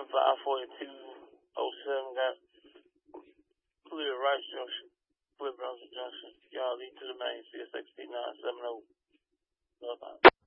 54207 got clear Rice Junction, clear Brunswick Junction. Y'all lead to the main, CSXP 970. Bye-bye.